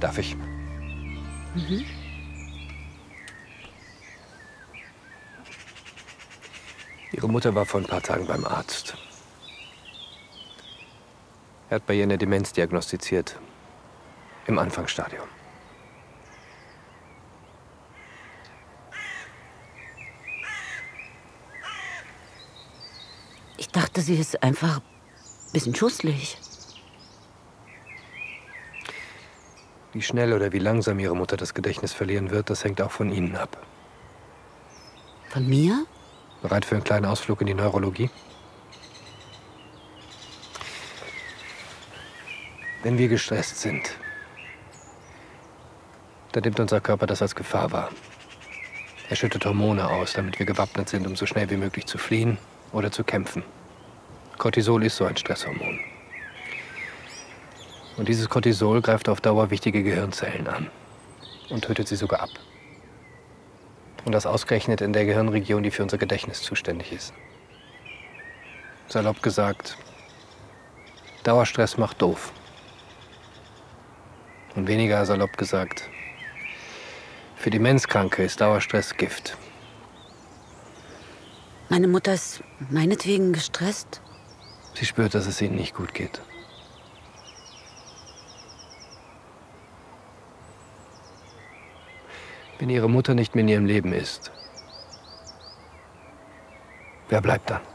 Darf ich? Mhm. Ihre Mutter war vor ein paar Tagen beim Arzt. Er hat bei ihr eine Demenz diagnostiziert. Im Anfangsstadium. Ich dachte, sie ist einfach ein bisschen schusselig. Wie schnell oder wie langsam Ihre Mutter das Gedächtnis verlieren wird, das hängt auch von Ihnen ab. Von mir? Bereit für einen kleinen Ausflug in die Neurologie? Wenn wir gestresst sind, dann nimmt unser Körper das als Gefahr wahr. Er schüttet Hormone aus, damit wir gewappnet sind, um so schnell wie möglich zu fliehen oder zu kämpfen. Cortisol ist so ein Stresshormon. Und dieses Cortisol greift auf Dauer wichtige Gehirnzellen an und tötet sie sogar ab. Und das ausgerechnet in der Gehirnregion, die für unser Gedächtnis zuständig ist. Salopp gesagt, Dauerstress macht doof. Und weniger salopp gesagt, für Demenzkranke ist Dauerstress Gift. Meine Mutter ist meinetwegen gestresst. Sie spürt, dass es ihnen nicht gut geht. Wenn ihre Mutter nicht mehr in ihrem Leben ist, wer bleibt dann?